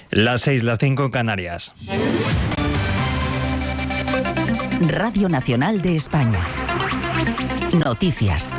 Las 6, las 5 en Canarias. Radio Nacional de España. Noticias.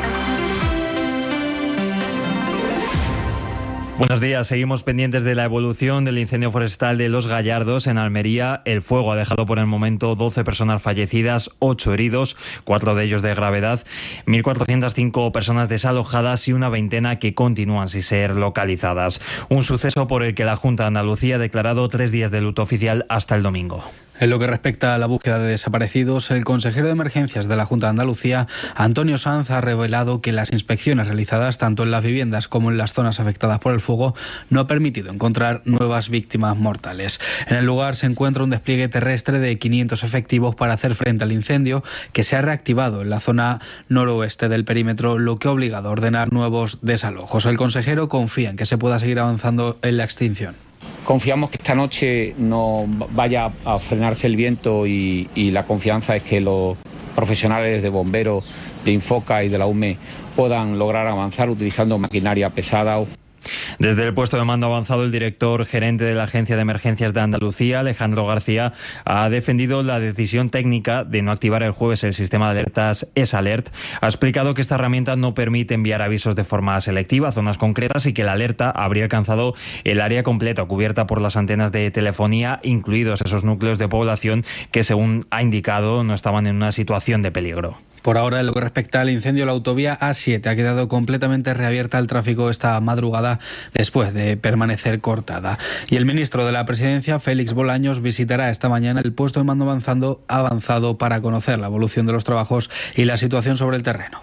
Buenos días, seguimos pendientes de la evolución del incendio forestal de Los Gallardos en Almería. El fuego ha dejado por el momento 12 personas fallecidas, 8 heridos, 4 de ellos de gravedad, 1.405 personas desalojadas y una veintena que continúan sin ser localizadas. Un suceso por el que la Junta de Andalucía ha declarado 3 días de luto oficial hasta el domingo. En lo que respecta a la búsqueda de desaparecidos, el consejero de Emergencias de la Junta de Andalucía, Antonio Sanz, ha revelado que las inspecciones realizadas tanto en las viviendas como en las zonas afectadas por el fuego no ha permitido encontrar nuevas víctimas mortales. En el lugar se encuentra un despliegue terrestre de 500 efectivos para hacer frente al incendio, que se ha reactivado en la zona noroeste del perímetro, lo que ha obligado a ordenar nuevos desalojos. El consejero confía en que se pueda seguir avanzando en la extinción. Confiamos que esta noche no vaya a frenarse el viento y la confianza es que los profesionales de bomberos, de Infoca y de la UME puedan lograr avanzar utilizando maquinaria pesada. Desde el puesto de mando avanzado, el director gerente de la Agencia de Emergencias de Andalucía, Alejandro García, ha defendido la decisión técnica de no activar el jueves el sistema de alertas ESAlert. Ha explicado que esta herramienta no permite enviar avisos de forma selectiva a zonas concretas y que la alerta habría alcanzado el área completa cubierta por las antenas de telefonía, incluidos esos núcleos de población que, según ha indicado, no estaban en una situación de peligro. Por ahora, en lo que respecta al incendio, la autovía A7 ha quedado completamente reabierta al tráfico esta madrugada después de permanecer cortada. Y el ministro de la Presidencia, Félix Bolaños, visitará esta mañana el puesto de mando avanzado para conocer la evolución de los trabajos y la situación sobre el terreno.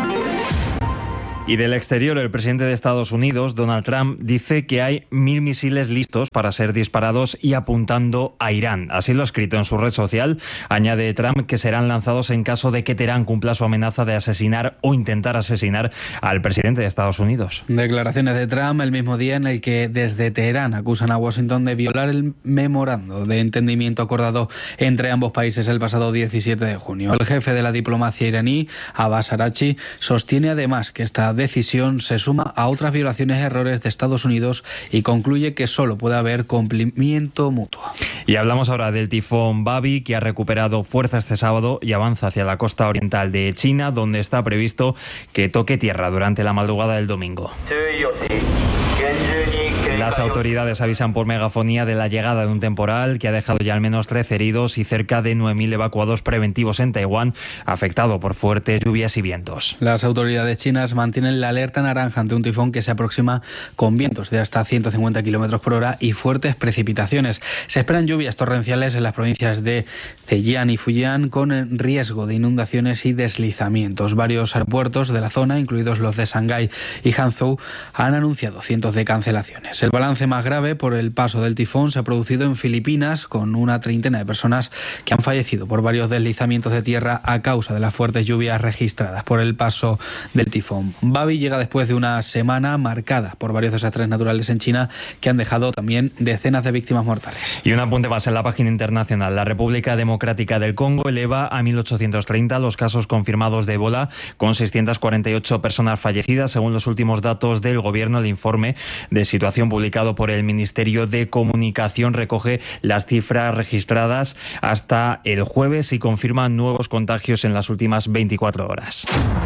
Y del exterior, el presidente de Estados Unidos, Donald Trump, dice que hay 1.000 misiles listos para ser disparados y apuntando a Irán. Así lo ha escrito en su red social. Añade Trump que serán lanzados en caso de que Teherán cumpla su amenaza de asesinar o intentar asesinar al presidente de Estados Unidos. Declaraciones de Trump el mismo día en el que desde Teherán acusan a Washington de violar el memorando de entendimiento acordado entre ambos países el pasado 17 de junio. El jefe de la diplomacia iraní, Abbas Araghchi, sostiene además que esta decisión se suma a otras violaciones y errores de Estados Unidos y concluye que solo puede haber cumplimiento mutuo. Y hablamos ahora del tifón Babi, que ha recuperado fuerza este sábado y avanza hacia la costa oriental de China, donde está previsto que toque tierra durante la madrugada del domingo. Las autoridades avisan por megafonía de la llegada de un temporal que ha dejado ya al menos 13 heridos y cerca de 9.000 evacuados preventivos en Taiwán, afectado por fuertes lluvias y vientos. Las autoridades chinas mantienen la alerta naranja ante un tifón que se aproxima con vientos de hasta 150 km por hora y fuertes precipitaciones. Se esperan lluvias torrenciales en las provincias de Zhejiang y Fujian con riesgo de inundaciones y deslizamientos. Varios aeropuertos de la zona, incluidos los de Shanghái y Hangzhou, han anunciado cientos de cancelaciones. El balance más grave por el paso del tifón se ha producido en Filipinas, con una treintena de personas que han fallecido por varios deslizamientos de tierra a causa de las fuertes lluvias registradas por el paso del tifón. Babi llega después de una semana marcada por varios desastres naturales en China que han dejado también decenas de víctimas mortales. Y un apunte más en la página internacional. La República Democrática del Congo eleva a 1.830 los casos confirmados de ébola, con 648 personas fallecidas, según los últimos datos del gobierno. El informe de situación publicado por el Ministerio de Comunicación recoge las cifras registradas hasta el jueves y confirma nuevos contagios en las últimas 24 horas.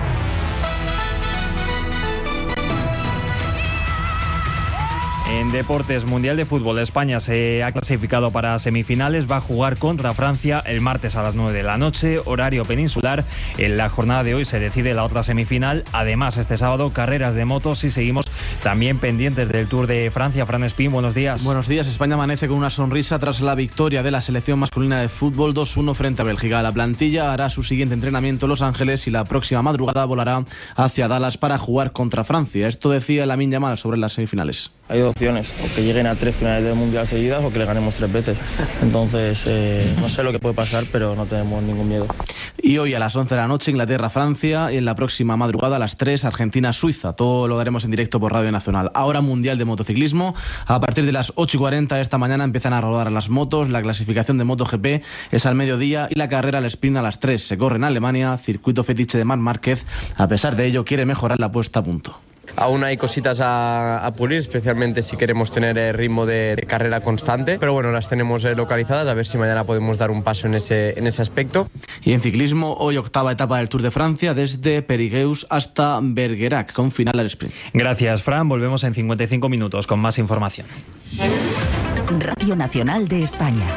En deportes, Mundial de Fútbol, España se ha clasificado para semifinales, va a jugar contra Francia el martes a las 9 de la noche, horario peninsular. En la jornada de hoy se decide la otra semifinal. Además, este sábado, carreras de motos y seguimos también pendientes del Tour de Francia. Fran Espín, buenos días. Buenos días. España amanece con una sonrisa tras la victoria de la selección masculina de fútbol 2-1 frente a Bélgica. La plantilla hará su siguiente entrenamiento en Los Ángeles y la próxima madrugada volará hacia Dallas para jugar contra Francia. Esto decía Lamine Yamal sobre las semifinales. Hay dos opciones, o que lleguen a 3 finales del Mundial seguidas o que le ganemos 3 veces. Entonces, no sé lo que puede pasar, pero no tenemos ningún miedo. Y hoy a las 11 de la noche, Inglaterra-Francia, y en la próxima madrugada a las 3, Argentina-Suiza. Todo lo daremos en directo por Radio Nacional. Ahora Mundial de Motociclismo. A partir de las 8:40 esta mañana empiezan a rodar las motos. La clasificación de MotoGP es al mediodía y la carrera al sprint a las 3. Se corre en Alemania, circuito fetiche de Marc Márquez. A pesar de ello, quiere mejorar la puesta a punto. aún hay cositas a pulir, especialmente si queremos tener ritmo de carrera constante, pero bueno, las tenemos localizadas, a ver si mañana podemos dar un paso en ese aspecto. Y en ciclismo, hoy octava etapa del Tour de Francia, desde Périgueux hasta Bergerac, con final al sprint. Gracias, Fran. Volvemos en 55 minutos con más información. Radio Nacional de España.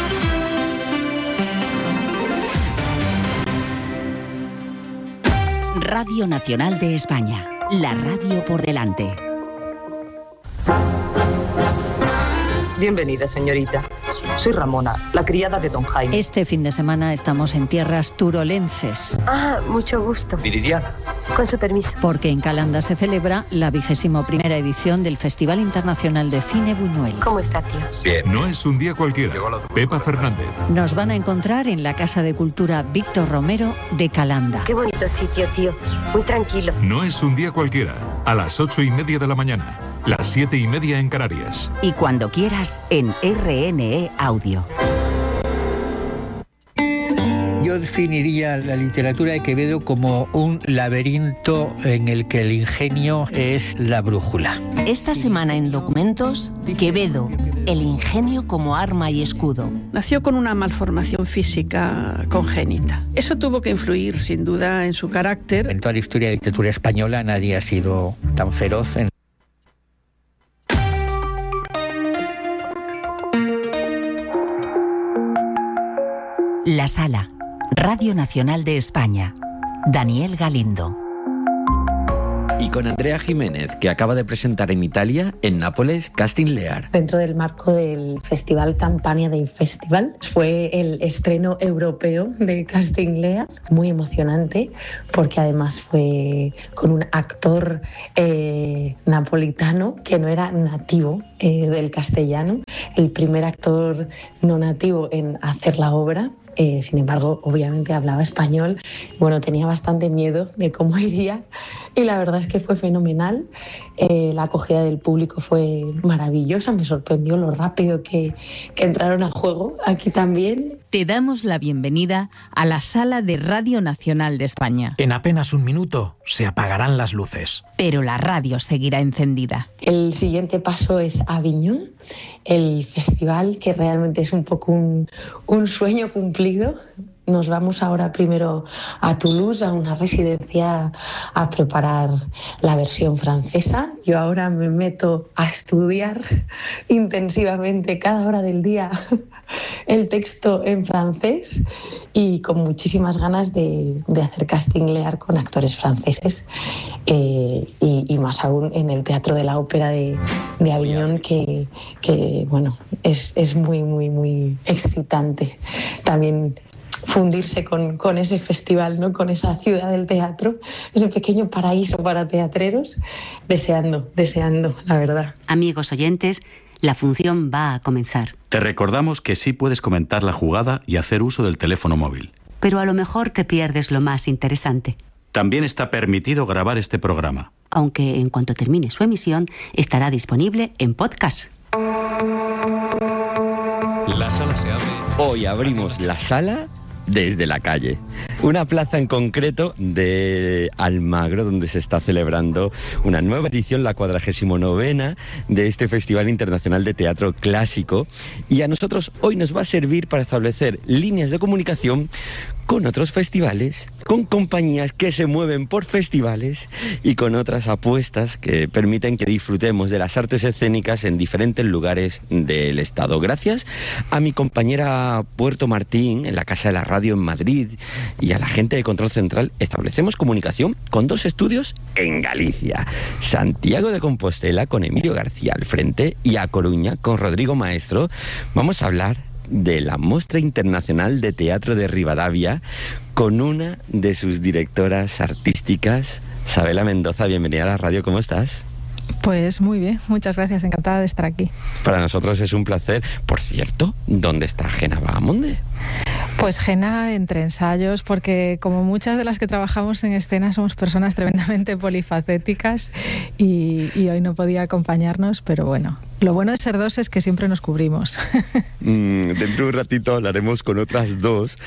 Radio Nacional de España. La radio por delante. Bienvenida, señorita. Soy Ramona, la criada de don Jaime. Este fin de semana estamos en tierras turolenses. Ah, mucho gusto. Viridiana. Con su permiso. Porque en Calanda se celebra la 21ª edición del Festival Internacional de Cine Buñuel. ¿Cómo está, tío? Bien. No es un día cualquiera. Pepa Fernández. Nos van a encontrar en la Casa de Cultura Víctor Romero de Calanda. Qué bonito sitio, tío. Muy tranquilo. No es un día cualquiera. A las 8:30 de la mañana. Las 7:30 en Canarias. Y cuando quieras, en RNE Audio. Yo definiría la literatura de Quevedo como un laberinto en el que el ingenio es la brújula. Esta semana en Documentos, Quevedo, el ingenio como arma y escudo. Nació con una malformación física congénita. Eso tuvo que influir, sin duda, en su carácter. En toda la historia de la literatura española nadie ha sido tan feroz en La Sala. Radio Nacional de España. Daniel Galindo. Y con Andrea Jiménez, que acaba de presentar en Italia, en Nápoles, Casting Lear. Dentro del marco del Festival Campania Day Festival, fue el estreno europeo de Casting Lear, muy emocionante, porque además fue con un actor napolitano que no era nativo del castellano, el primer actor no nativo en hacer la obra. Sin embargo, obviamente hablaba español. Bueno, tenía bastante miedo de cómo iría y la verdad es que fue fenomenal. La acogida del público fue maravillosa. Me sorprendió lo rápido que entraron al juego aquí también. Te damos la bienvenida a la Sala de Radio Nacional de España. En apenas un minuto se apagarán las luces. Pero la radio seguirá encendida. El siguiente paso es Aviñón, el festival que realmente es un poco un sueño cumplido. Nos vamos ahora primero a Toulouse, a una residencia, a preparar la versión francesa. Yo ahora me meto a estudiar intensivamente cada hora del día el texto en francés y con muchísimas ganas de hacer Casting Lear con actores franceses y más aún en el Teatro de la Ópera de Aviñón, que bueno, es muy, muy, muy excitante. También fundirse con ese festival, ¿no? Con esa ciudad del teatro, ese pequeño paraíso para teatreros, deseando, la verdad. Amigos oyentes, la función va a comenzar. Te recordamos que sí puedes comentar la jugada y hacer uso del teléfono móvil. Pero a lo mejor te pierdes lo más interesante. También está permitido grabar este programa. Aunque en cuanto termine su emisión, estará disponible en podcast. La sala se abre. Hoy abrimos la sala desde la calle. Una plaza en concreto de Almagro, donde se está celebrando una nueva edición, la 49ª de este Festival Internacional de Teatro Clásico. Y a nosotros hoy nos va a servir para establecer líneas de comunicación con otros festivales, con compañías que se mueven por festivales y con otras apuestas que permiten que disfrutemos de las artes escénicas en diferentes lugares del Estado. Gracias a mi compañera Puerto Martín, en la Casa de la Radio en Madrid, y a la gente de Control Central, establecemos comunicación con dos estudios en Galicia. Santiago de Compostela con Emilio García al frente y a Coruña con Rodrigo Maestro. Vamos a hablar de la Mostra Internacional de Teatro de Rivadavia con una de sus directoras artísticas, Sabela Mendoza. Bienvenida a la radio, ¿cómo estás? Pues muy bien, muchas gracias, encantada de estar aquí. Para nosotros es un placer. Por cierto, ¿dónde está Gena Vagamonde? Pues Gena entre ensayos, porque como muchas de las que trabajamos en escena somos personas tremendamente polifacéticas y hoy no podía acompañarnos, pero bueno, lo bueno de ser dos es que siempre nos cubrimos. Dentro de un ratito hablaremos con otras dos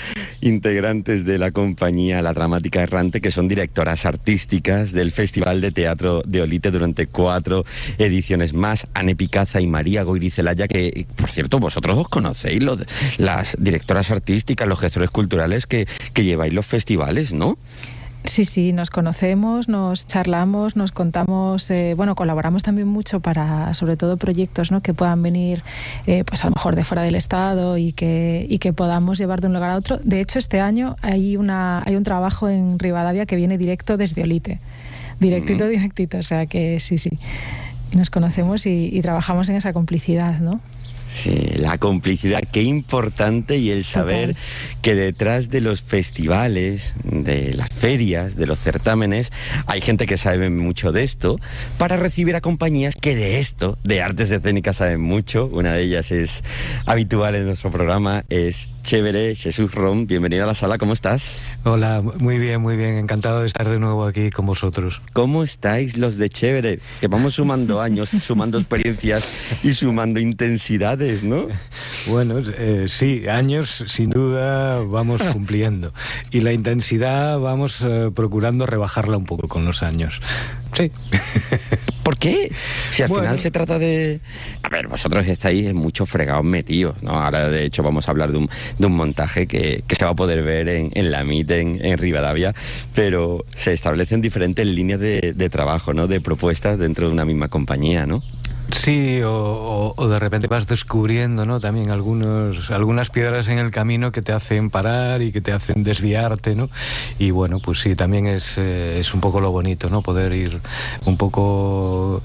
integrantes de la compañía La Dramática Errante, que son directoras artísticas del Festival de Teatro de Olite durante 4 ediciones más. Ane Picaza y María Goirizelaya, que, por cierto, vosotros os conocéis, las directoras artísticas, los gestores culturales que lleváis los festivales, ¿no? Sí, nos conocemos, nos charlamos, nos contamos, colaboramos también mucho para, sobre todo, proyectos, ¿no?, que puedan venir, pues a lo mejor de fuera del Estado y que podamos llevar de un lugar a otro. De hecho, este año hay un trabajo en Rivadavia que viene directo desde Olite, directito, o sea que sí, nos conocemos y trabajamos en esa complicidad, ¿no? Sí, la complicidad, qué importante, y el saber que detrás de los festivales, de las ferias, de los certámenes, hay gente que sabe mucho de esto, para recibir a compañías que de esto, de artes escénicas, saben mucho. Una de ellas es habitual en nuestro programa, es Chévere. Jesús Rom, bienvenido a la sala, ¿cómo estás? Hola, muy bien, encantado de estar de nuevo aquí con vosotros. ¿Cómo estáis los de Chévere? Que vamos sumando años, sumando experiencias y sumando intensidades, ¿no? Bueno, sí, años sin duda vamos cumpliendo, y la intensidad vamos procurando rebajarla un poco con los años. Sí. ¿Por qué? Si al final se trata de... A ver, vosotros estáis en muchos fregados metidos, ¿no? Ahora, de hecho, vamos a hablar de un montaje que se va a poder ver en la MIT, en Rivadavia, pero se establecen diferentes líneas de trabajo, ¿no?, de propuestas dentro de una misma compañía, ¿no? Sí, o de repente vas descubriendo, ¿no?, también algunas piedras en el camino que te hacen parar y que te hacen desviarte, ¿no? Y bueno, pues sí, también es un poco lo bonito, ¿no?, poder ir un poco,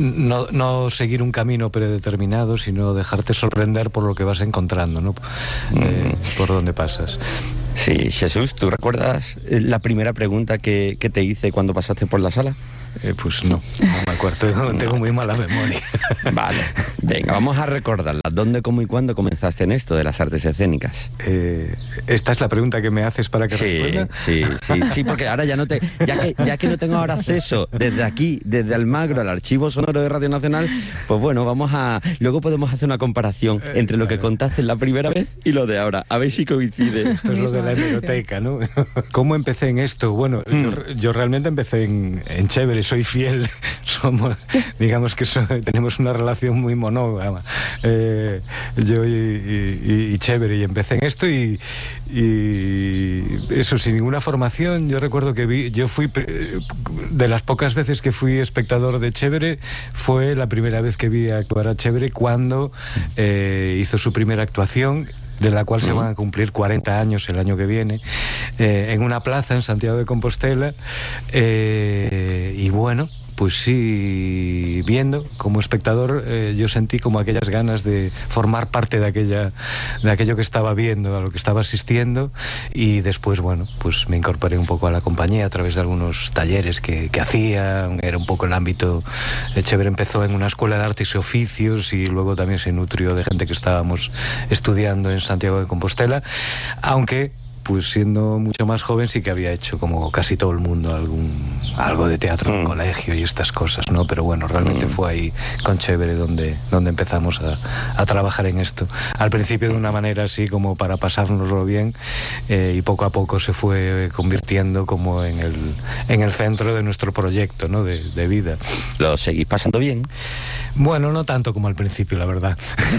no seguir un camino predeterminado, sino dejarte sorprender por lo que vas encontrando, ¿no? Por donde pasas. Sí, Jesús, ¿tú recuerdas la primera pregunta que te hice cuando pasaste por la sala? Pues no me acuerdo, tengo muy mala memoria. Vale, venga, vamos a recordarla. ¿Dónde, cómo y cuándo comenzaste en esto de las artes escénicas? ¿Esta es la pregunta que me haces para que responda? Sí, porque ahora ya que no tengo ahora acceso desde aquí, desde Almagro, al archivo sonoro de Radio Nacional, pues bueno, luego podemos hacer una comparación entre lo que contaste la primera vez y lo de ahora, a ver si coincide. Esto es lo de la hemeroteca, ¿no? ¿Cómo empecé en esto? Bueno, yo realmente empecé en Chévere, soy fiel, digamos que tenemos una relación muy monógama, yo y Chévere, y empecé en esto y eso, sin ninguna formación. Yo recuerdo que yo fui, de las pocas veces que fui espectador de Chévere, fue la primera vez que vi actuar a Chévere cuando hizo su primera actuación, de la cual se van a cumplir 40 años el año que viene, en una plaza en Santiago de Compostela, y bueno, pues sí, viendo como espectador, yo sentí como aquellas ganas de formar parte de aquello que estaba viendo, a lo que estaba asistiendo, y después, bueno, pues me incorporé un poco a la compañía a través de algunos talleres que hacía. Era un poco el ámbito. Chévere empezó en una escuela de artes y oficios y luego también se nutrió de gente que estábamos estudiando en Santiago de Compostela, aunque pues siendo mucho más joven sí que había hecho, como casi todo el mundo, algo de teatro en colegio y estas cosas, ¿no? Pero bueno, realmente fue ahí con Chévere donde empezamos a trabajar en esto. Al principio de una manera así como para pasárnoslo bien, y poco a poco se fue convirtiendo como en el centro de nuestro proyecto, ¿no?, de vida. ¿Lo seguís pasando bien? Bueno, no tanto como al principio, la verdad.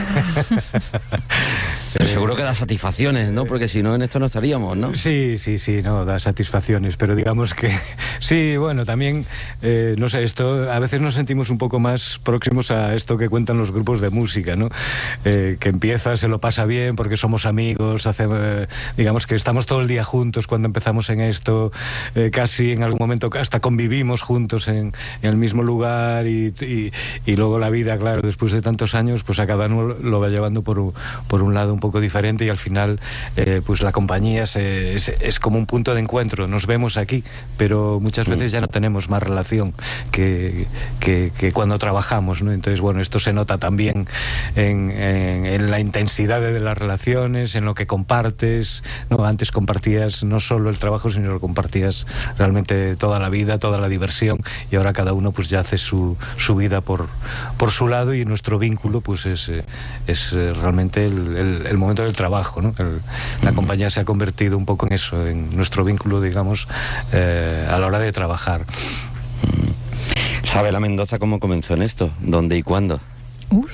Pero seguro que da satisfacciones, ¿no? Porque si no, en esto no estaríamos, ¿no? Sí, no, da satisfacciones, pero digamos que sí, bueno, también, no sé, esto, a veces nos sentimos un poco más próximos a esto que cuentan los grupos de música, ¿no? Que empieza, se lo pasa bien porque somos amigos, digamos que estamos todo el día juntos cuando empezamos en esto, casi en algún momento hasta convivimos juntos en el mismo lugar, y luego la vida, claro, después de tantos años, pues a cada uno lo va llevando por un lado un poco diferente, y al final pues la compañía es como un punto de encuentro. Nos vemos aquí, pero muchas veces ya no tenemos más relación que cuando trabajamos, ¿no? Entonces, bueno, esto se nota también en la intensidad de las relaciones, en lo que compartes, ¿no? Antes compartías no solo el trabajo, sino lo compartías realmente toda la vida, toda la diversión, y ahora cada uno pues ya hace su vida por su lado, y nuestro vínculo pues es realmente el momento del trabajo, ¿no? La compañía se ha convertido un poco en eso, en nuestro vínculo, digamos, a la hora de trabajar. Sabela Mendoza, ¿cómo comenzó en esto? ¿Dónde y cuándo? Uy.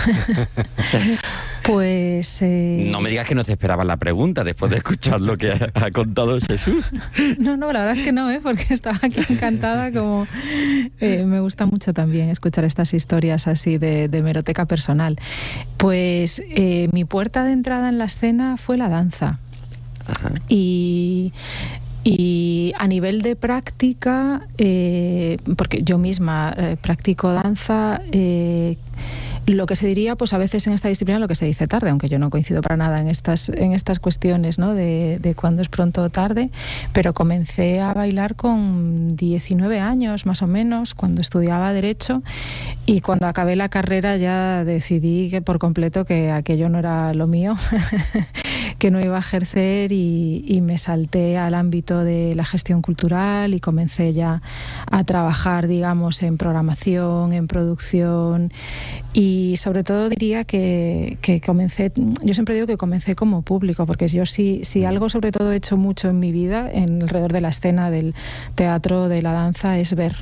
Pues... No me digas que no te esperabas la pregunta después de escuchar lo que ha contado Jesús. No, la verdad es que no, porque estaba aquí encantada, como me gusta mucho también escuchar estas historias así de hemeroteca personal. Pues mi puerta de entrada en la escena fue la danza. Ajá. Y a nivel de práctica, porque yo misma practico danza, lo que se diría, pues a veces en esta disciplina lo que se dice tarde, aunque yo no coincido para nada en estas cuestiones, ¿no? de cuándo es pronto o tarde, pero comencé a bailar con 19 años más o menos, cuando estudiaba Derecho, y cuando acabé la carrera ya decidí que por completo que aquello no era lo mío, que no iba a ejercer, y me salté al ámbito de la gestión cultural y comencé ya a trabajar, digamos, en programación, en producción. Y sobre todo diría que comencé, yo siempre digo que comencé como público, porque yo sí algo sobre todo he hecho mucho en mi vida, alrededor de la escena del teatro, de la danza, es ver.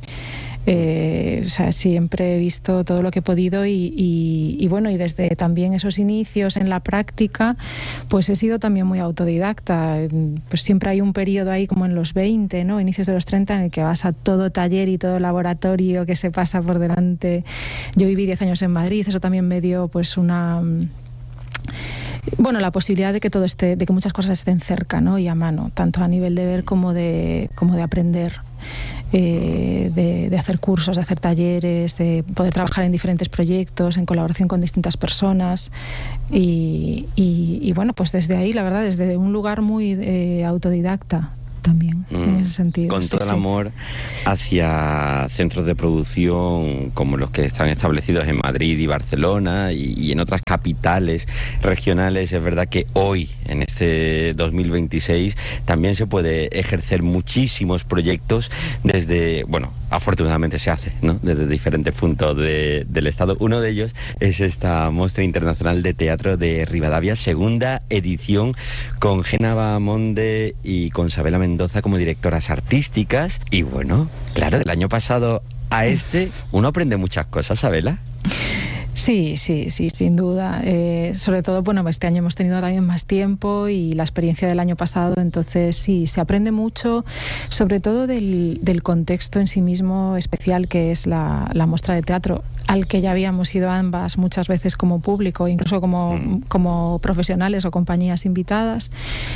O sea, siempre he visto todo lo que he podido y bueno, y desde también esos inicios en la práctica, pues he sido también muy autodidacta. Pues siempre hay un periodo ahí como en los 20, ¿no? Inicios de los 30, en el que vas a todo taller y todo laboratorio que se pasa por delante. Yo viví 10 años en Madrid, eso también me dio pues la posibilidad de que todo esté, de que muchas cosas estén cerca, ¿no? Y a mano, tanto a nivel de ver como de aprender. De hacer cursos, de hacer talleres, de poder trabajar en diferentes proyectos, en colaboración con distintas personas y bueno, pues desde ahí, la verdad, desde un lugar muy autodidacta también, en ese sentido. Con todo el amor hacia centros de producción como los que están establecidos en Madrid y Barcelona y en otras capitales regionales. Es verdad que hoy, en este 2026, también se puede ejercer muchísimos proyectos desde, bueno, afortunadamente se hace, ¿no? Desde diferentes puntos del Estado. Uno de ellos es esta Mostra Internacional de Teatro de Rivadavia, segunda edición, con Gena Bahamonde y con Sabela Mendoza como directoras artísticas. Y bueno, claro, del año pasado a uno aprende muchas cosas, Sabela. Sí, sin duda. Sobre todo, bueno, este año hemos tenido también más tiempo y la experiencia del año pasado, entonces sí, se aprende mucho, sobre todo del contexto en sí mismo especial que es la muestra de teatro, al que ya habíamos ido ambas muchas veces como público, incluso como profesionales o compañías invitadas,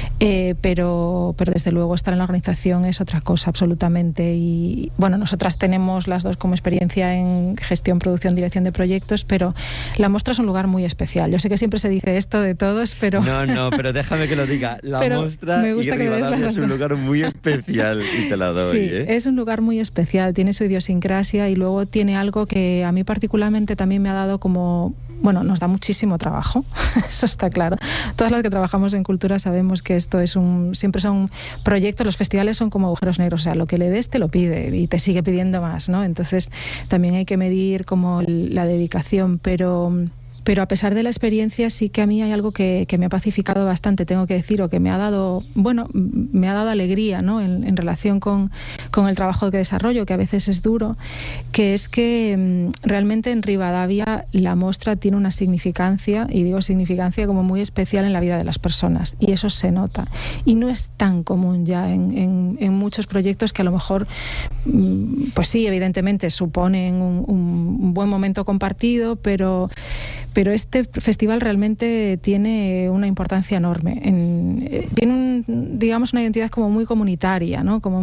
pero desde luego estar en la organización es otra cosa absolutamente. Y bueno, nosotras tenemos las dos como experiencia en gestión, producción, dirección de proyectos, pero la muestra es un lugar muy especial. Yo sé que siempre se dice esto de todos, pero... No, pero déjame que lo diga. La muestra y Rivadavia es un lugar muy especial y te la doy. Sí, es un lugar muy especial, tiene su idiosincrasia y luego tiene algo que a mí particularmente también me ha dado como... Bueno, nos da muchísimo trabajo, eso está claro. Todas las que trabajamos en cultura sabemos que esto siempre son proyectos, los festivales son como agujeros negros, o sea, lo que le des te lo pide y te sigue pidiendo más, ¿no? Entonces también hay que medir como la dedicación, pero a pesar de la experiencia sí que a mí hay algo que me ha pacificado bastante, tengo que decir, o que me ha dado alegría, ¿no? en relación con el trabajo que desarrollo, que a veces es duro, que es que realmente en Rivadavia la muestra tiene una significancia, y digo significancia como muy especial en la vida de las personas, y eso se nota. Y no es tan común ya en muchos proyectos que a lo mejor, pues sí, evidentemente suponen un buen momento compartido, pero este festival realmente tiene una importancia enorme. Tiene digamos una identidad como muy comunitaria, ¿no? Como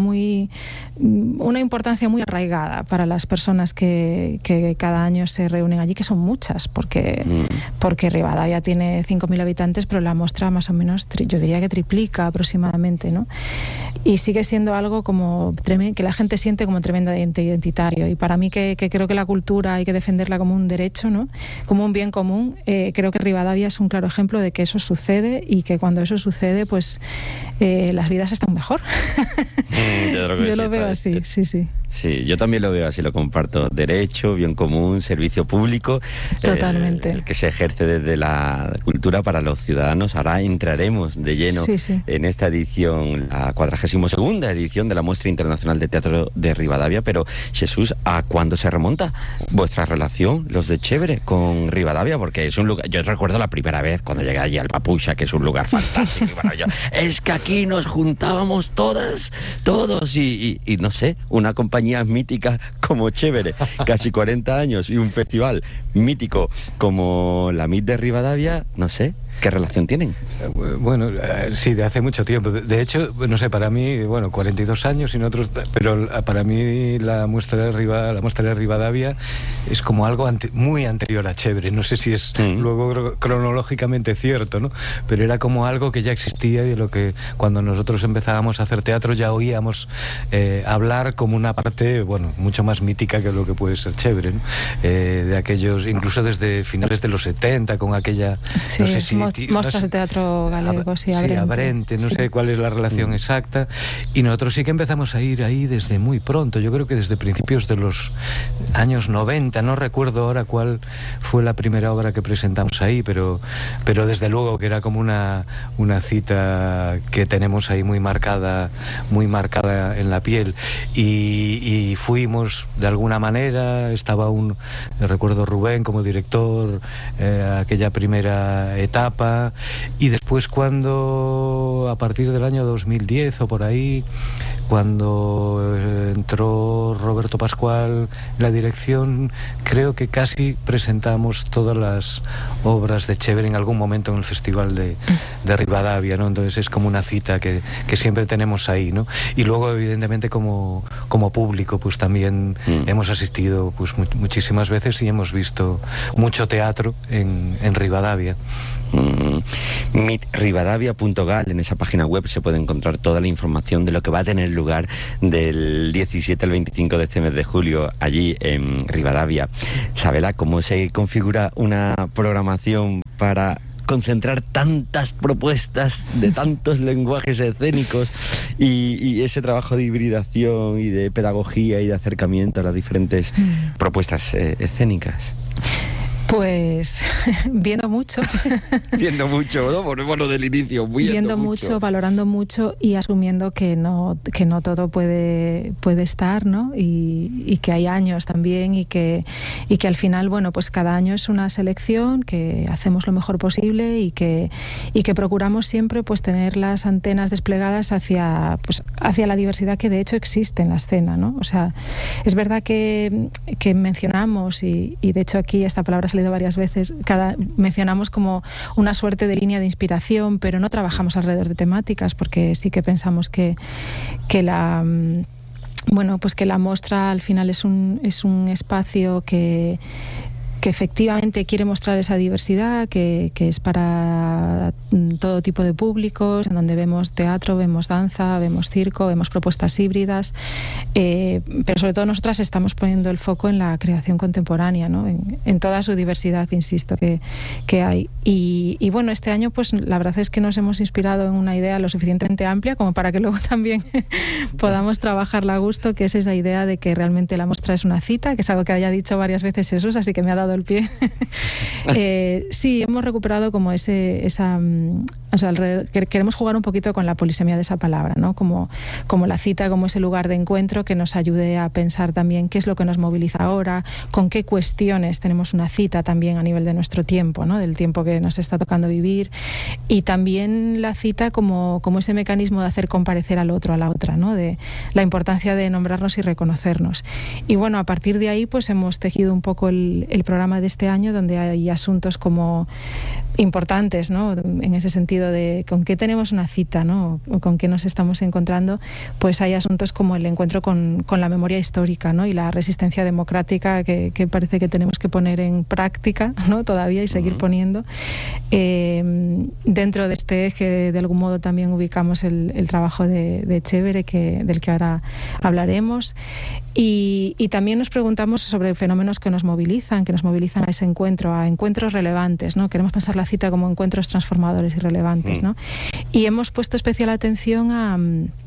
una importancia muy arraigada para las personas que cada año se reúnen allí, que son muchas, porque Rivadavia tiene 5.000 habitantes, pero la muestra más o menos, yo diría que triplica aproximadamente, ¿no? Y sigue siendo algo como que la gente siente como tremendamente identitario. Y para mí, que creo que la cultura hay que defenderla como un derecho, ¿no? Como un bien común, creo que Rivadavia es un claro ejemplo de que eso sucede y que cuando eso sucede, pues las vidas están mejor. Yo lo veo así, sí. Sí, yo también lo veo así, lo comparto. Derecho, bien común, servicio público. Totalmente. El que se ejerce desde la cultura para los ciudadanos. Ahora entraremos de lleno en esta edición, la 42ª edición de la Muestra Internacional de Teatro de Ribadavia. Pero, Jesús, ¿a cuándo se remonta vuestra relación, los de Chévere, con Ribadavia? Porque es un lugar... Yo recuerdo la primera vez cuando llegué allí al Papuxa, que es un lugar fantástico y maravilloso. Es que aquí nos juntábamos todos, y no sé, una compañía mítica como Chévere, casi 40 años, y un festival mítico como la MIT de Ribadavia, no sé, ¿qué relación tienen? Bueno, sí, de hace mucho tiempo. De hecho, no sé, para mí, 42 años y nosotros, pero para mí la muestra de Ribadavia es como algo muy anterior a Chévere. No sé si es luego cronológicamente cierto, ¿no? Pero era como algo que ya existía y de lo que cuando nosotros empezábamos a hacer teatro ya oíamos hablar como una parte, mucho más mítica que lo que puede ser Chévere, ¿no? De aquellos, incluso desde finales de los 70, con aquella... Sí, no sé si mostras de teatro galego, Abrente, no sé cuál es la relación exacta, y nosotros sí que empezamos a ir ahí desde muy pronto, yo creo que desde principios de los años 90, no recuerdo ahora cuál fue la primera obra que presentamos ahí, pero desde luego que era como una cita que tenemos ahí muy marcada en la piel, y fuimos de alguna manera, estaba recuerdo Rubén como director, aquella primera etapa, y después cuando a partir del año 2010 o por ahí, cuando entró Roberto Pascual en la dirección, creo que casi presentamos todas las obras de Chévere en algún momento en el Festival de Ribadavia, ¿no? Entonces es como una cita que siempre tenemos ahí, ¿no? Y luego evidentemente como público pues también hemos asistido pues muchísimas veces y hemos visto mucho teatro en Ribadavia. Ribadavia.gal, en esa página web se puede encontrar toda la información de lo que va a tener lugar del 17 al 25 de este mes de julio allí en Ribadavia. Sabela, ¿cómo se configura una programación para concentrar tantas propuestas de tantos lenguajes escénicos y ese trabajo de hibridación y de pedagogía y de acercamiento a las diferentes propuestas escénicas? Pues viendo mucho. Viendo mucho, ¿no? Volvemos a lo del inicio. Viendo mucho, valorando mucho y asumiendo que no todo puede estar, ¿no? Y que hay años también y que al final, pues cada año es una selección que hacemos lo mejor posible y que procuramos siempre pues tener las antenas desplegadas hacia la diversidad que de hecho existe en la escena, ¿no? O sea, es verdad que mencionamos y de hecho aquí esta palabra se varias veces, mencionamos como una suerte de línea de inspiración, pero no trabajamos alrededor de temáticas porque sí que pensamos que la muestra al final es un espacio que efectivamente quiere mostrar esa diversidad, que es para todo tipo de públicos, en donde vemos teatro, vemos danza, vemos circo, vemos propuestas híbridas, pero sobre todo nosotras estamos poniendo el foco en la creación contemporánea, ¿no? En toda su diversidad, insisto, que hay. Y bueno, este año pues la verdad es que nos hemos inspirado en una idea lo suficientemente amplia como para que luego también podamos trabajarla a gusto, que es esa idea de que realmente la muestra es una cita, que es algo que haya dicho varias veces Jesús, así que me ha dado el pie. Sí, hemos recuperado como queremos jugar un poquito con la polisemia de esa palabra, ¿no? Como la cita, como ese lugar de encuentro que nos ayude a pensar también qué es lo que nos moviliza ahora, con qué cuestiones tenemos una cita también a nivel de nuestro tiempo, ¿no? Del tiempo que nos está tocando vivir, y también la cita como ese mecanismo de hacer comparecer al otro, a la otra, ¿no? De la importancia de nombrarnos y reconocernos. Y bueno, a partir de ahí pues hemos tejido un poco el programa de este año, donde hay asuntos como importantes, ¿no? En ese sentido de con qué tenemos una cita, ¿no? O con qué nos estamos encontrando, pues hay asuntos como el encuentro con la memoria histórica, ¿no? Y la resistencia democrática que parece que tenemos que poner en práctica, ¿no? Todavía, y seguir poniendo. Dentro de este eje, de algún modo, también ubicamos el trabajo de Chévere, del que ahora hablaremos. Y también nos preguntamos sobre fenómenos que nos movilizan a ese encuentro, a encuentros relevantes, ¿no? Queremos pensar la cita como encuentros transformadores y relevantes, ¿no? Y hemos puesto especial atención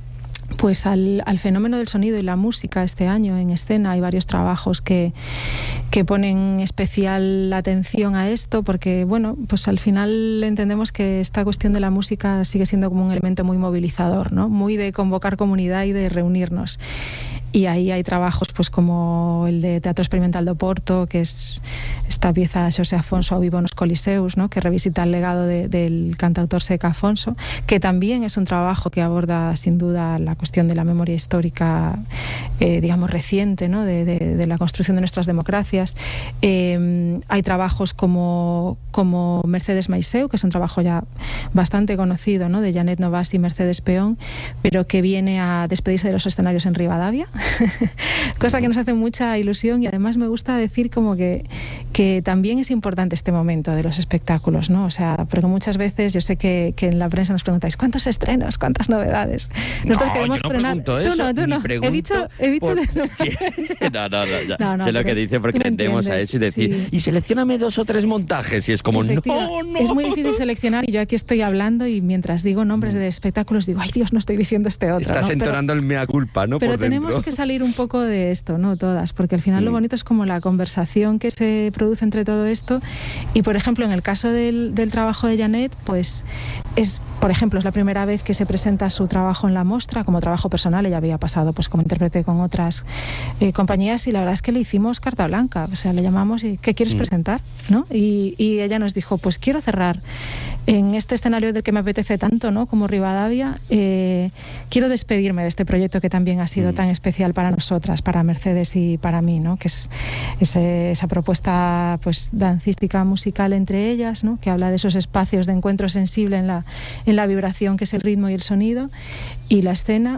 pues al fenómeno del sonido y la música este año en escena. Hay varios trabajos que ponen especial atención a esto, porque bueno, pues al final entendemos que esta cuestión de la música sigue siendo como un elemento muy movilizador, ¿no? Muy de convocar comunidad y de reunirnos. Y ahí hay trabajos pues como el de Teatro Experimental de Oporto, que es esta pieza Xosé Afonso ao vivo nos Coliseus, ¿no? Que revisita el legado del cantautor Seca Afonso, que también es un trabajo que aborda sin duda la cuestión de la memoria histórica, digamos, reciente, ¿no? de la construcción de nuestras democracias. Hay trabajos como Mercedes Maiseu, que es un trabajo ya bastante conocido, ¿no? De Janet Novas y Mercedes Peón, pero que viene a despedirse de los escenarios en Rivadavia. Cosa que nos hace mucha ilusión, y además me gusta decir como que también es importante este momento de los espectáculos, ¿no? O sea, porque muchas veces yo sé que en la prensa nos preguntáis ¿cuántos estrenos? ¿Cuántas novedades? Nosotros queremos frenar. Tú no. He dicho desde sé lo que dice, porque tendemos a eso y decir, sí. Y seleccióname 2 o 3 montajes, y es como, no. Es muy difícil seleccionar, y yo aquí estoy hablando y mientras digo nombres de espectáculos digo, ay Dios, no estoy diciendo este otro. Estás entonando el mea culpa, ¿no? Pero por tenemos dentro. Que salir un poco de esto, ¿no? Todas, porque al final lo bonito es como la conversación que se produce entre todo esto. Y por ejemplo, en el caso del trabajo de Janet, pues es la primera vez que se presenta su trabajo en la mostra como trabajo personal. Ella había pasado pues como intérprete con otras compañías, y la verdad es que le hicimos carta blanca, o sea, le llamamos y ¿qué quieres presentar? ¿No? Y ella nos dijo, pues quiero cerrar en este escenario del que me apetece tanto, ¿no? Como Rivadavia, quiero despedirme de este proyecto que también ha sido tan especial para nosotras, para Mercedes y para mí, ¿no? Que es esa propuesta pues dancística musical entre ellas, ¿no? Que habla de esos espacios de encuentro sensible en la vibración, que es el ritmo y el sonido y la escena,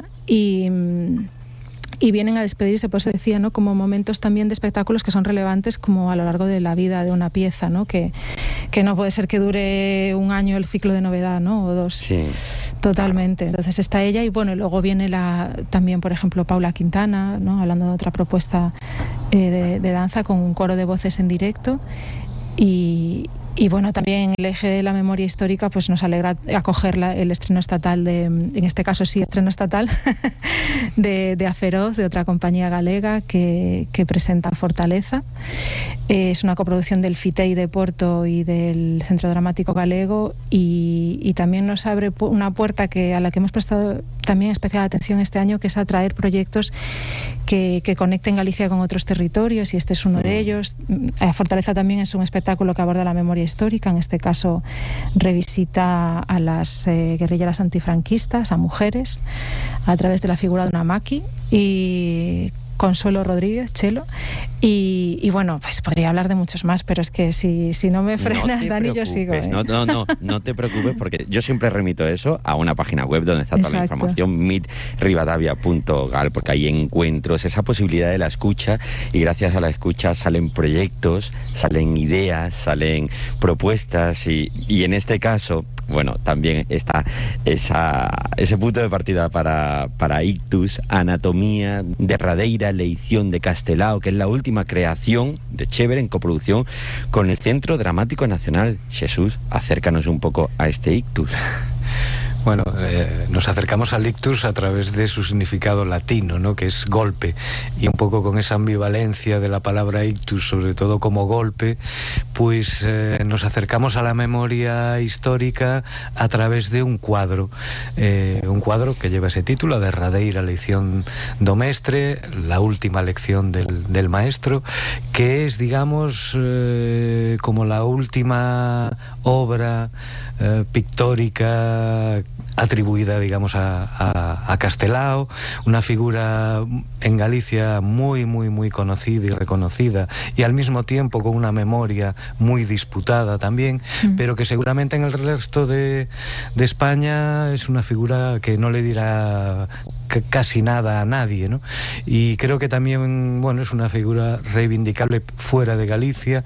y vienen a despedirse, por eso decía, ¿no? Como momentos también de espectáculos que son relevantes como a lo largo de la vida de una pieza, ¿no? Que no puede ser que dure un año el ciclo de novedad, ¿no? O 2. Sí. Totalmente. Entonces está ella, y bueno, y luego viene también, por ejemplo, Paula Quintana, ¿no? Hablando de otra propuesta de danza con un coro de voces en directo. Y bueno, también el eje de la memoria histórica, pues nos alegra acoger el estreno estatal en este caso sí, estreno estatal de Aferoz, de otra compañía galega que presenta Fortaleza. Es una coproducción del FITEI de Porto y del Centro Dramático Galego, y también nos abre una puerta a la que hemos prestado también especial atención este año, que es atraer proyectos que conecten Galicia con otros territorios, y este es uno de ellos. Fortaleza también es un espectáculo que aborda la memoria histórica, en este caso revisita a las guerrilleras antifranquistas, a mujeres, a través de la figura de una maqui, y Consuelo Rodríguez, Chelo, y bueno, pues podría hablar de muchos más, pero es que si no me frenas, Dani, yo sigo. No te preocupes, porque yo siempre remito eso a una página web donde está toda la información, mitrivadavia.gal, porque ahí encuentros esa posibilidad de la escucha, y gracias a la escucha salen proyectos, salen ideas, salen propuestas, y en este caso, bueno, también está ese punto de partida para Ictus, Anatomía de Radeira, Leición de Castelao, que es la última creación de Chévere en coproducción con el Centro Dramático Nacional. Jesús, acércanos un poco a este Ictus. Bueno, nos acercamos al ictus a través de su significado latino, ¿no? Que es golpe, y un poco con esa ambivalencia de la palabra ictus, sobre todo como golpe, pues nos acercamos a la memoria histórica a través de un cuadro que lleva ese título, a derradeira lección do mestre, la última lección del maestro, que es, digamos, como la última obra pictórica atribuida, digamos, a Castelao, una figura en Galicia muy, muy, muy conocida y reconocida, y al mismo tiempo con una memoria muy disputada también, pero que seguramente en el resto de España es una figura que no le dirá casi nada a nadie, ¿no? Y creo que también, bueno, es una figura reivindicable fuera de Galicia,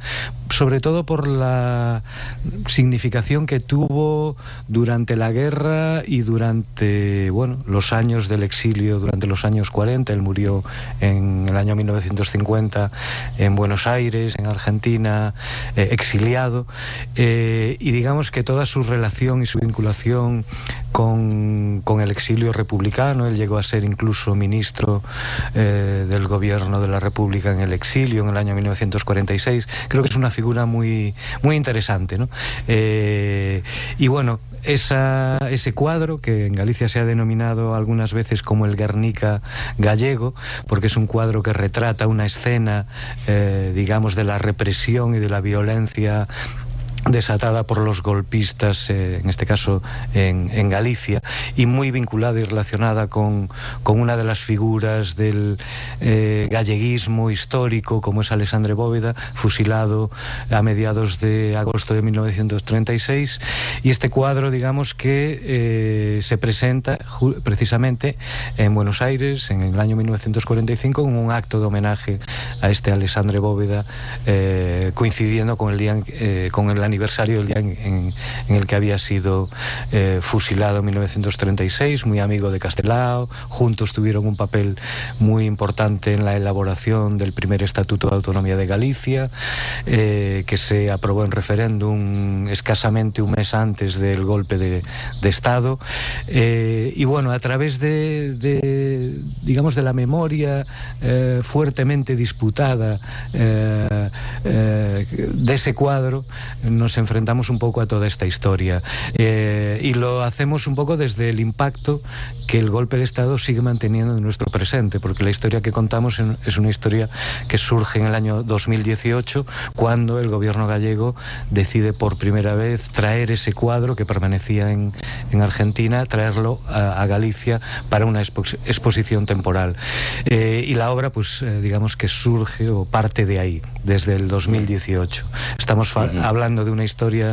sobre todo por la significación que tuvo durante la guerra y durante, bueno, los años del exilio, durante los años 40. Él murió en el año 1950 en Buenos Aires, en Argentina, exiliado, y digamos que toda su relación y su vinculación con el exilio republicano, él llegó a ser incluso ministro del gobierno de la República en el exilio en el año 1946. Creo que es una figura muy, muy interesante, ¿no? Y bueno, ese cuadro, que en Galicia se ha denominado algunas veces como el Guernica gallego, porque es un cuadro que retrata una escena, digamos, de la represión y de la violencia desatada por los golpistas, en este caso en Galicia, y muy vinculada y relacionada con una de las figuras del galleguismo histórico, como es Alexandre Bóveda, fusilado a mediados de agosto de 1936. Y este cuadro, digamos que se presenta precisamente en Buenos Aires en el año 1945 en un acto de homenaje a este Alexandre Bóveda, coincidiendo con el día con el aniversario del día en el que había sido fusilado en 1936, muy amigo de Castelao. Juntos tuvieron un papel muy importante en la elaboración del primer Estatuto de Autonomía de Galicia, que se aprobó en referéndum escasamente un mes antes del golpe de Estado. Y bueno, a través digamos, de la memoria fuertemente disputada de ese cuadro, nos enfrentamos un poco a toda esta historia, y lo hacemos un poco desde el impacto que el golpe de Estado sigue manteniendo en nuestro presente, porque la historia que contamos es una historia que surge en el año 2018, cuando el gobierno gallego decide por primera vez traer ese cuadro que permanecía en Argentina, traerlo a Galicia para una exposición temporal, y la obra, pues digamos que surge o parte de ahí, desde el 2018. Estamos hablando de una historia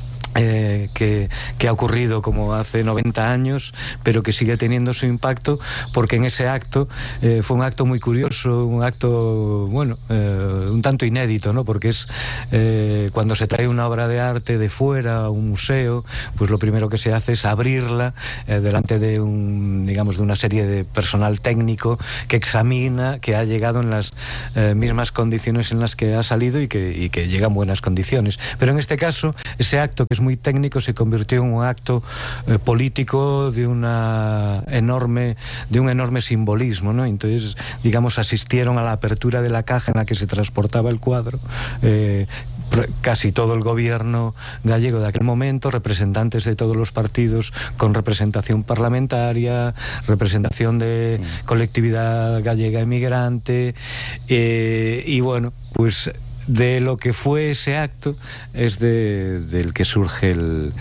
que ha ocurrido como hace 90 años, pero que sigue teniendo su impacto, porque en ese acto fue un acto muy curioso, un acto, bueno, un tanto inédito, ¿no? Porque es cuando se trae una obra de arte de fuera a un museo, pues lo primero que se hace es abrirla delante de digamos, de una serie de personal técnico que examina que ha llegado en las mismas condiciones en las que ha salido y que llega en buenas condiciones. Pero en este caso, ese acto, que es muy técnico, se convirtió en un acto político de un enorme simbolismo, ¿no? Entonces, digamos, asistieron a la apertura de la caja en la que se transportaba el cuadro casi todo el gobierno gallego de aquel momento, representantes de todos los partidos con representación parlamentaria, representación de colectividad gallega emigrante, y bueno, pues de lo que fue ese acto es del que surge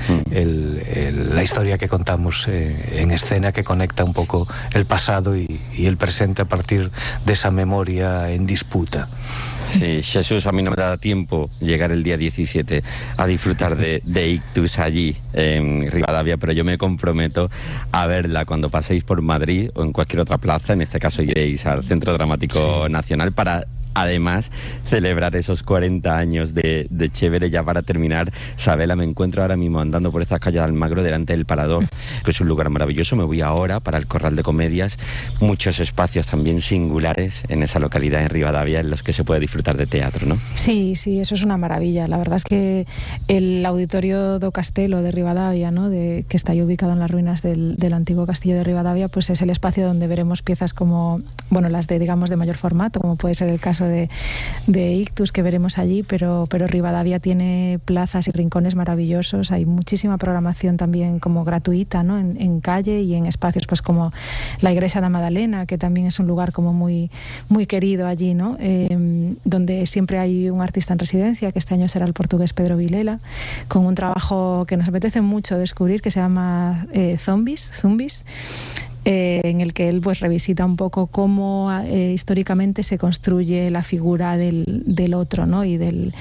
la historia que contamos en escena, que conecta un poco el pasado y el presente a partir de esa memoria en disputa. Sí, Jesús, a mí no me da tiempo llegar el día 17 a disfrutar de Ictus allí en Rivadavia, pero yo me comprometo a verla cuando paséis por Madrid o en cualquier otra plaza. En este caso iréis al Centro Dramático Nacional para, además, celebrar esos 40 años de Chévere. Ya para terminar, Sabela, me encuentro ahora mismo andando por estas calles de Almagro delante del Parador, que es un lugar maravilloso. Me voy ahora para el Corral de Comedias, muchos espacios también singulares en esa localidad en Rivadavia en los que se puede disfrutar de teatro, ¿no? Sí, eso es una maravilla. La verdad es que el Auditorio do Castelo de Rivadavia, ¿no? que está ahí ubicado en las ruinas del antiguo castillo de Rivadavia, pues es el espacio donde veremos piezas como, bueno, las de, digamos, de mayor formato, como puede ser el caso de Ictus, que veremos allí, pero Rivadavia tiene plazas y rincones maravillosos. Hay muchísima programación también como gratuita, ¿no? En calle y en espacios pues como la Iglesia da Madalena, que también es un lugar como muy, muy querido allí, ¿no? Donde siempre hay un artista en residencia, que este año será el portugués Pedro Vilela, con un trabajo que nos apetece mucho descubrir, que se llama Zombies. en el que él pues revisita un poco cómo históricamente se construye la figura del otro, ¿no? y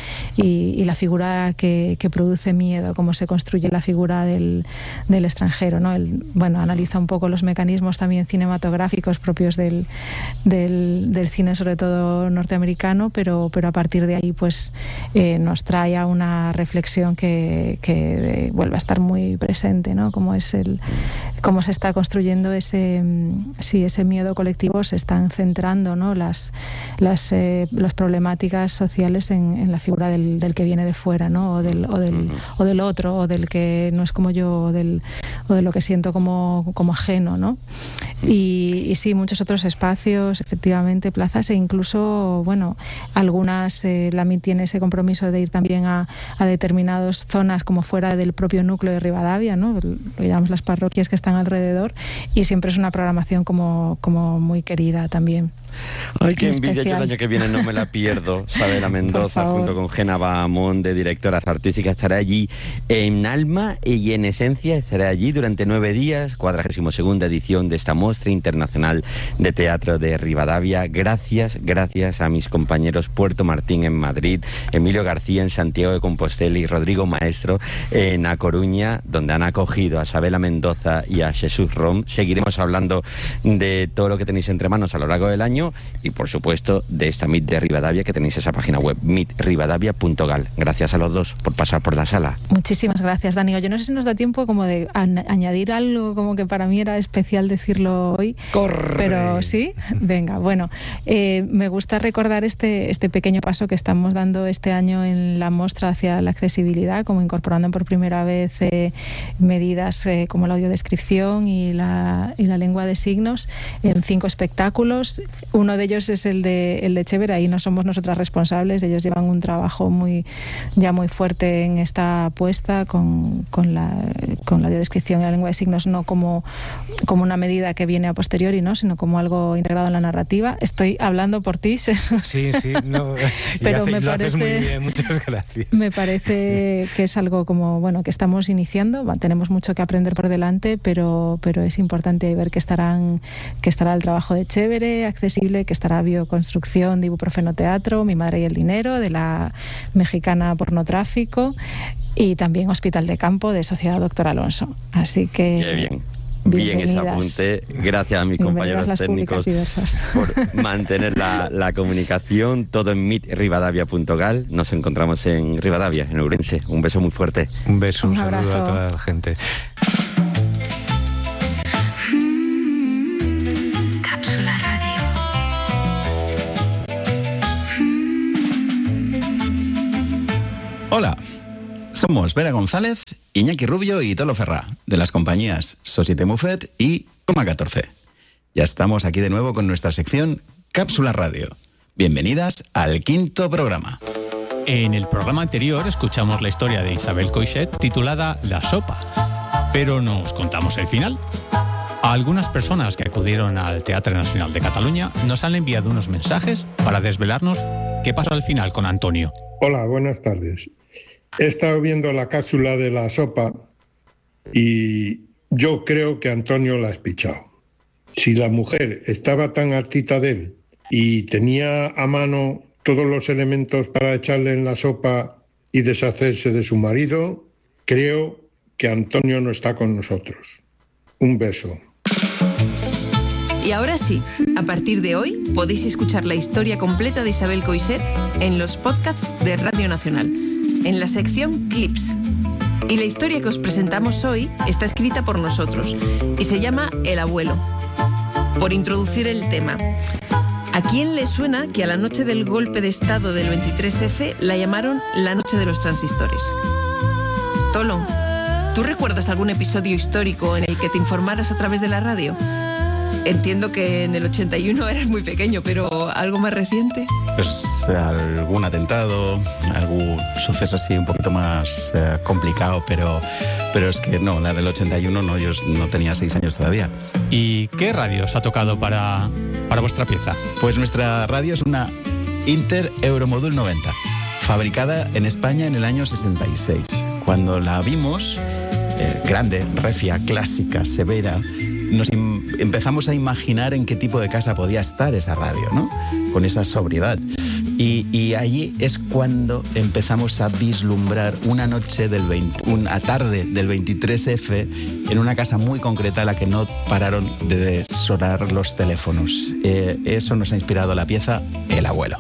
la figura que produce miedo, cómo se construye la figura del extranjero, ¿no? Él, analiza un poco los mecanismos también cinematográficos propios del cine, sobre todo norteamericano, pero a partir de ahí pues nos trae a una reflexión que vuelve a estar muy presente, ¿no? Cómo se está construyendo ese miedo colectivo, se están centrando, ¿no? las problemáticas sociales en la figura del que viene de fuera, ¿no? o del otro, o del que no es como yo, o de lo que siento como ajeno, ¿no? Y sí, muchos otros espacios, efectivamente, plazas, e incluso, algunas, la MIT tiene ese compromiso de ir también a determinadas zonas como fuera del propio núcleo de Rivadavia, ¿no? Lo llamamos las parroquias que están alrededor, y siempre es una programación como muy querida también. Ay, qué envidia, yo el año que viene no me la pierdo. Sabela Mendoza junto con Gena Bahamón, de directoras artísticas, estará allí en alma y en esencia. Estará allí durante 9 días, 42ª edición de esta Mostra Internacional de Teatro de Rivadavia. Gracias a mis compañeros Puerto Martín en Madrid, Emilio García en Santiago de Compostela y Rodrigo Maestro en A Coruña, donde han acogido a Sabela Mendoza y a Jesús Rom. Seguiremos hablando de todo lo que tenéis entre manos a lo largo del año y, por supuesto, de esta MIT de Rivadavia, que tenéis esa página web, mitrivadavia.gal. Gracias a los dos por pasar por la sala. Muchísimas gracias, Dani. Yo no sé si nos da tiempo como de añadir algo como que para mí era especial decirlo hoy. ¡Corre! Pero sí, venga, me gusta recordar este pequeño paso que estamos dando este año en la muestra hacia la accesibilidad, como incorporando por primera vez medidas como la audiodescripción y la lengua de signos en 5 espectáculos. Uno de ellos es el de Chévere, ahí no somos nosotras responsables, ellos llevan un trabajo muy fuerte en esta apuesta con la audiodescripción y la lengua de signos, no como una medida que viene a posteriori, ¿no? Sino como algo integrado en la narrativa. Estoy hablando por ti, Jesús. Sí, no, pero lo haces muy bien, muchas gracias. Me parece que es algo como, que estamos iniciando, tenemos mucho que aprender por delante, pero es importante ver que estará el trabajo de Chévere, accesible, que estará Bioconstrucción de Ibuprofeno Teatro, Mi Madre y el Dinero, de la mexicana Pornotráfico, y también Hospital de Campo, de Sociedad Doctor Alonso. Así que... Qué bien. Bien ese apunte. Gracias a mis compañeros técnicos por mantener la comunicación. Todo en mitrivadavia.gal. Nos encontramos en Rivadavia, en Ourense. Un beso muy fuerte. Un beso, un saludo a toda la gente. Cápsula Radio. Hola. Somos Vera González, Iñaki Rubio y Tolo Ferrá, de las compañías Société Muffet y Coma 14. Ya estamos aquí de nuevo con nuestra sección Cápsula Radio. Bienvenidas al 5º programa. En el programa anterior escuchamos la historia de Isabel Coixet titulada La Sopa, pero no os contamos el final. A algunas personas que acudieron al Teatre Nacional de Cataluña nos han enviado unos mensajes para desvelarnos qué pasó al final con Antonio. Hola, buenas tardes. He estado viendo la cápsula de La Sopa y yo creo que Antonio la ha espichado. Si la mujer estaba tan hartita de él y tenía a mano todos los elementos para echarle en la sopa y deshacerse de su marido, creo que Antonio no está con nosotros. Un beso. Y ahora sí, a partir de hoy podéis escuchar la historia completa de Isabel Coixet en los podcasts de Radio Nacional, en la sección Clips. Y la historia que os presentamos hoy está escrita por nosotros y se llama El abuelo. Por introducir el tema, ¿a quién le suena que a la noche del golpe de estado del 23F la llamaron la noche de los transistores? Tolo, ¿tú recuerdas algún episodio histórico en el que te informaras a través de la radio? Entiendo que en el 81 eras muy pequeño, pero ¿algo más reciente? Pues algún atentado, algún suceso así un poquito más complicado, pero es que no, la del 81 no, yo no tenía 6 años todavía. ¿Y qué radio os ha tocado para vuestra pieza? Pues nuestra radio es una Inter Euromodul 90, fabricada en España en el año 66. Cuando la vimos, grande, recia, clásica, severa, nos empezamos a imaginar en qué tipo de casa podía estar esa radio, ¿no? Con esa sobriedad. Y allí es cuando empezamos a vislumbrar una noche una tarde del 23F en una casa muy concreta en la que no pararon de sonar los teléfonos. Eso nos ha inspirado la pieza El Abuelo.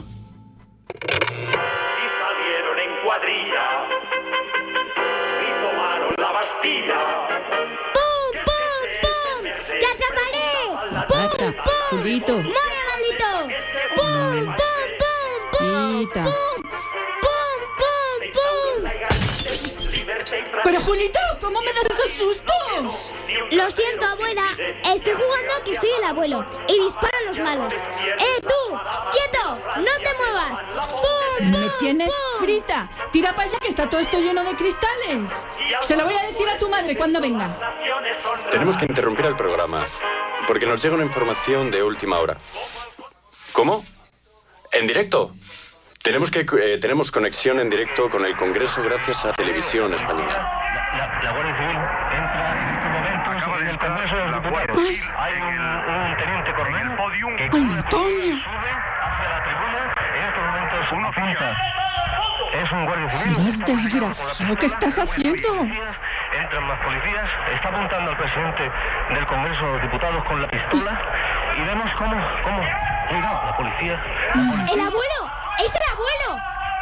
Y salieron en cuadrilla y tomaron la Bastilla. ¡Pum, pum, pum! ¡Te atraparé! ¡Pum, pum! Julito. ¡Muere, maldito! ¡Pum, pum, pum! Quita. ¡Pum, pum, pum, pum! Pero Julito, ¿cómo me das esos sustos? Lo siento, abuela. Estoy jugando a que soy el abuelo y disparo a los malos. ¡Tú! ¡Quieto! ¡No te muevas! ¡Pum, Me tienes frita. Tira para allá que está todo esto lleno de cristales. Se lo voy a decir a tu madre cuando venga. Tenemos que interrumpir el programa porque nos llega una información de última hora. ¿Cómo? ¿En directo? Tenemos conexión en directo con el Congreso gracias a Televisión Española. La Guardia Civil entra en estos momentos en el Congreso de los Diputados. Hay un teniente coronel que Antonio. sube hacia la tribuna. En estos momentos apunta. Es un guardia civil. Serás desgraciado. ¿Qué estás haciendo? Entran más policías. Está apuntando al presidente del Congreso de los Diputados con la pistola. Y vemos cómo llega la policía. ¡El abuelo! ¡Es el abuelo!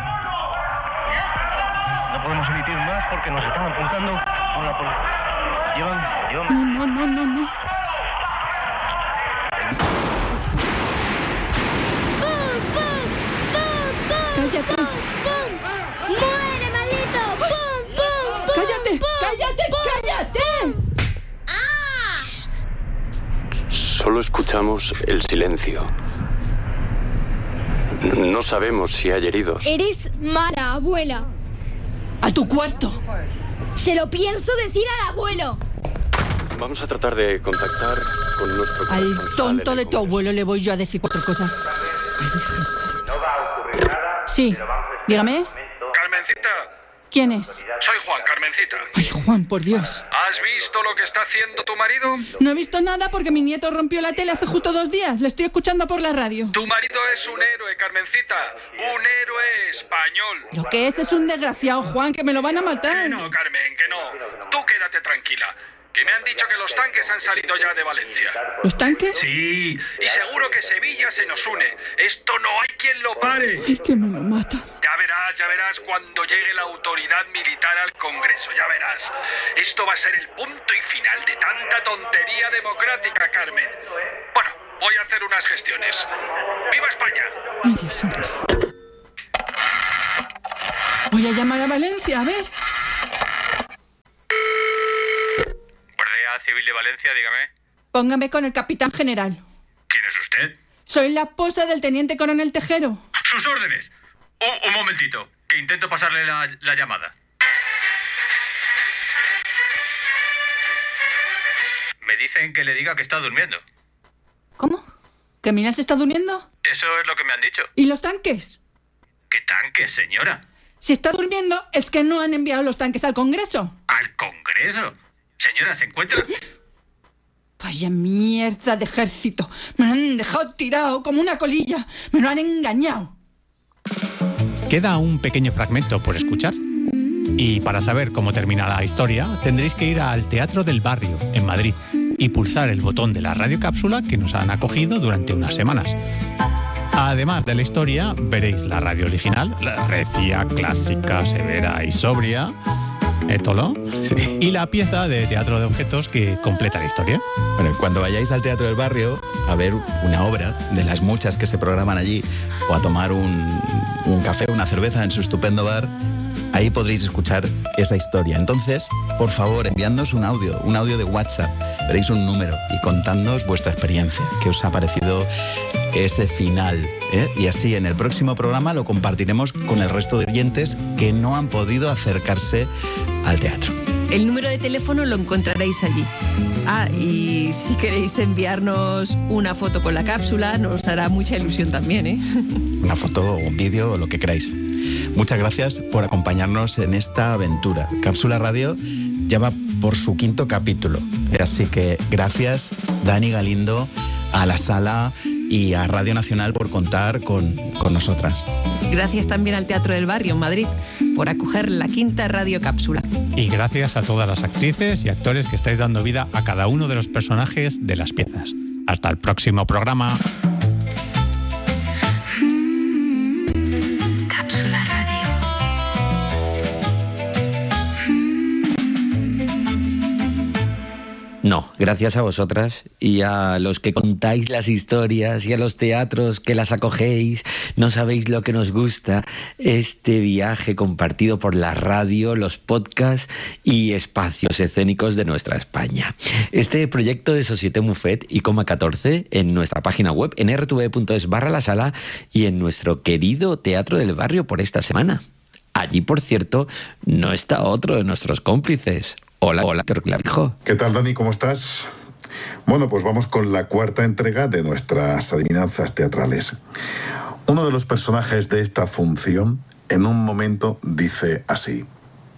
No podemos emitir más porque nos están apuntando con la policía. Llevan. No. ¡Pum, pum, pum, pum! Cállate. ¡Pum! ¡Muere, maldito! ¡Pum, pum, pum! ¡Cállate! ¡Ah! Solo escuchamos el silencio. No sabemos si hay heridos. Eres mala, abuela. ¡A tu cuarto! Se lo pienso decir al abuelo. Vamos a tratar de contactar con nuestro Al corresponsal tonto en de el tu abuelo le voy yo a decir 4 cosas. Sí, dígame. Carmencita. ¿Quién es? Soy Juan, Carmencita. Ay, Juan, por Dios. ¿Has visto lo que está haciendo tu marido? No he visto nada porque mi nieto rompió la tele hace justo 2 días. Le estoy escuchando por la radio. Tu marido es un héroe, Carmencita. Un héroe español. Lo que es un desgraciado, Juan, que me lo van a matar. Que no, Carmen, que no. Tú quédate tranquila. Que me han dicho que los tanques han salido ya de Valencia. ¿Los tanques? Sí, y seguro que Sevilla se nos une. Esto no hay quien lo pare. Ay, que me lo mata. Ya verás cuando llegue la autoridad militar al Congreso, ya verás. Esto va a ser el punto y final de tanta tontería democrática, Carmen. Bueno, voy a hacer unas gestiones. ¡Viva España! Ay, Dios santo. Voy a llamar a Valencia, a ver. Guardia Civil de Valencia, dígame. Póngame con el capitán general. ¿Quién es usted? Soy la esposa del teniente coronel Tejero. ¡Sus órdenes! Un momentito, que intento pasarle la llamada. Me dicen que le diga que está durmiendo. ¿Cómo? ¿Que Mina se está durmiendo? Eso es lo que me han dicho. ¿Y los tanques? ¿Qué tanques, señora? Si está durmiendo, es que no han enviado los tanques al Congreso. ¿Al Congreso? Señora, ¿se encuentra...? Vaya mierda de ejército. Me lo han dejado tirado como una colilla. Me lo han engañado. Queda un pequeño fragmento por escuchar. Y para saber cómo termina la historia, tendréis que ir al Teatro del Barrio, en Madrid, y pulsar el botón de la radiocápsula que nos han acogido durante unas semanas. Además de la historia, veréis la radio original, la recia, clásica, severa y sobria, Étolo, sí, y la pieza de teatro de objetos que completa la historia. Bueno, cuando vayáis al Teatro del Barrio a ver una obra de las muchas que se programan allí, o a tomar un café, una cerveza en su estupendo bar, ahí podréis escuchar esa historia. Entonces, por favor, enviadnos un audio de WhatsApp. Veréis un número y contadnos vuestra experiencia. ¿Qué os ha parecido ese final? Y así en el próximo programa lo compartiremos con el resto de oyentes que no han podido acercarse al teatro. El número de teléfono lo encontraréis allí. Y si queréis enviarnos una foto con la cápsula, nos hará mucha ilusión también, ¿eh? Una foto, un vídeo o lo que queráis. muchas gracias por acompañarnos en esta aventura. Cápsula Radio ya va por su 5º capítulo, así que gracias, Dani Galindo, a La Sala y a Radio Nacional por contar con nosotras. Gracias también al Teatro del Barrio en Madrid por acoger la 5ª radiocápsula. Y gracias a todas las actrices y actores que estáis dando vida a cada uno de los personajes de las piezas. Hasta el próximo programa. Cápsula Radio. No, gracias a vosotras y a los que contáis las historias y a los teatros que las acogéis. No sabéis lo que nos gusta este viaje compartido por la radio, los podcasts y espacios escénicos de nuestra España. Este proyecto de Société Moufet y Coma 14 en nuestra página web en rtve.es/lasala y en nuestro querido Teatro del Barrio por esta semana. Allí, por cierto, no está otro de nuestros cómplices. Hola, Víctor Clavijo. ¿Qué tal, Dani? ¿Cómo estás? Bueno, pues vamos con la 4ª entrega de nuestras adivinanzas teatrales. Uno de los personajes de esta función, en un momento, dice así: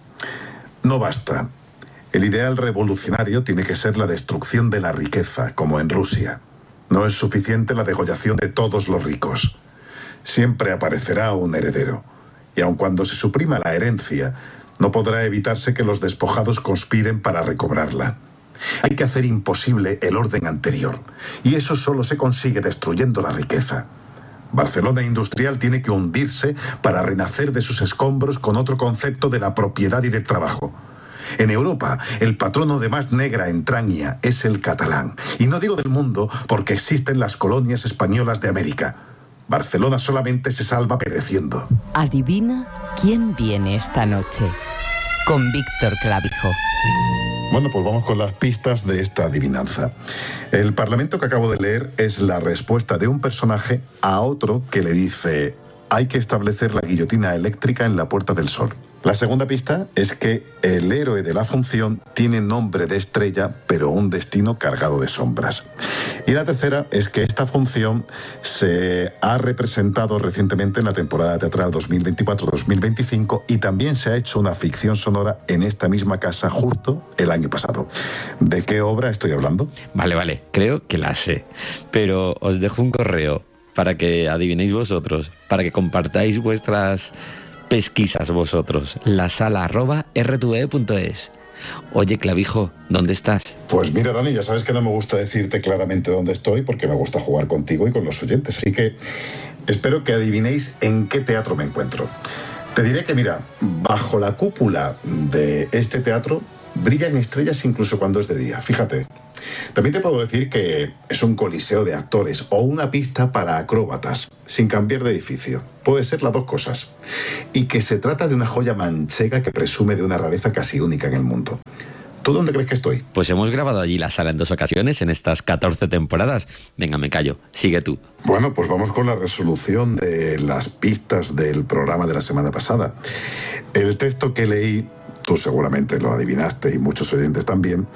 no basta. El ideal revolucionario tiene que ser la destrucción de la riqueza, como en Rusia. No es suficiente la degollación de todos los ricos. Siempre aparecerá un heredero. Y aun cuando se suprima la herencia, no podrá evitarse que los despojados conspiren para recobrarla. Hay que hacer imposible el orden anterior, y eso solo se consigue destruyendo la riqueza. Barcelona industrial tiene que hundirse para renacer de sus escombros con otro concepto de la propiedad y del trabajo. En Europa, el patrono de más negra entraña es el catalán, y no digo del mundo porque existen las colonias españolas de América. Barcelona solamente se salva pereciendo. Adivina quién viene esta noche. Con Víctor Clavijo. Bueno, pues vamos con las pistas de esta adivinanza. El parlamento que acabo de leer es la respuesta de un personaje a otro que le dice: hay que establecer la guillotina eléctrica en la Puerta del Sol. La segunda pista es que el héroe de la función tiene nombre de estrella, pero un destino cargado de sombras. Y la tercera es que esta función se ha representado recientemente en la temporada teatral 2024-2025 y también se ha hecho una ficción sonora en esta misma casa justo el año pasado. ¿De qué obra estoy hablando? Vale, creo que la sé, pero os dejo un correo para que adivinéis vosotros, para que compartáis vuestras pesquisas vosotros. lasala@rtve.es. Oye, Clavijo, ¿dónde estás? Pues mira, Dani, ya sabes que no me gusta decirte claramente dónde estoy porque me gusta jugar contigo y con los oyentes. Así que espero que adivinéis en qué teatro me encuentro. Te diré que, mira, bajo la cúpula de este teatro brillan estrellas incluso cuando es de día. Fíjate. También te puedo decir que es un coliseo de actores o una pista para acróbatas, sin cambiar de edificio. Puede ser las dos cosas. Y que se trata de una joya manchega que presume de una rareza casi única en el mundo. ¿Tú dónde crees que estoy? Pues hemos grabado allí La Sala en 2 ocasiones en estas 14 temporadas. Venga, me callo. Sigue tú. Bueno, pues vamos con la resolución de las pistas del programa de la semana pasada. El texto que leí, tú seguramente lo adivinaste y muchos oyentes también,